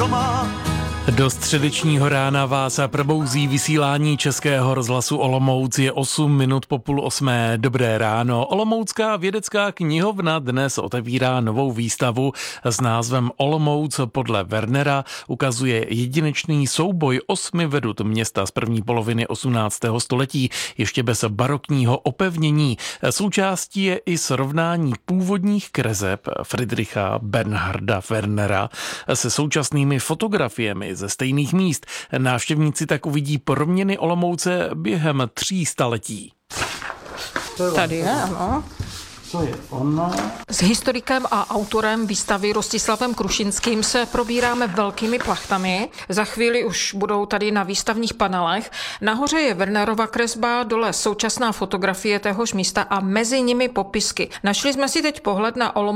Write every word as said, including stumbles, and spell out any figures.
doma. Do středečního rána vás probouzí vysílání Českého rozhlasu Olomouc. Je osm minut po půl osmé. Dobré ráno. Olomoucká vědecká knihovna dnes otevírá novou výstavu s názvem Olomouc podle Wernera. Ukazuje jedinečný souboj osmi vedut města z první poloviny osmnáctého století, ještě bez barokního opevnění. Součástí je i srovnání původních kreseb Friedricha Bernharda Wernera se současnými fotografiemi ze stejných míst. Návštěvníci tak uvidí proměny Olomouce během tří staletí. Tady je, ano. To je ono. S historikem a autorem výstavy Rostislavem Krušinským se probíráme velkými plachtami. Za chvíli už budou tady na výstavních panelech. Nahoře je Wernerova kresba, dole současná fotografie téhož místa a mezi nimi popisky. Našli jsme si teď pohled na Olomouc